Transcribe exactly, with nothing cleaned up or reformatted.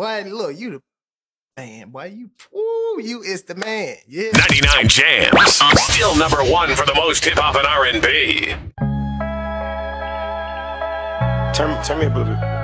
Boy, look, you the man, boy. You, ooh, you is the man. Yeah. ninety-nine Jams, still number one for the most hip hop and R and B. Turn, turn me up a little bit.